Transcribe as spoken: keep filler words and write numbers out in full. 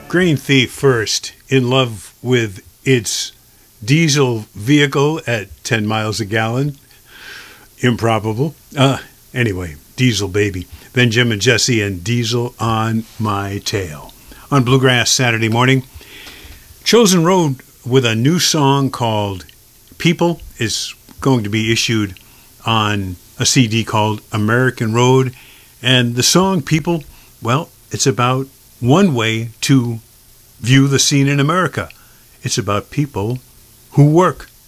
Grain Thief first, in love with its diesel vehicle at ten miles a gallon. Improbable. Uh, anyway, Diesel Baby. Then Jim and Jesse and Diesel on My Tail. On Bluegrass Saturday morning, Chosen Road with a new song called People is going to be issued on a C D called American Road. And the song People, well, it's about one way to view the scene in America. It's about people who work.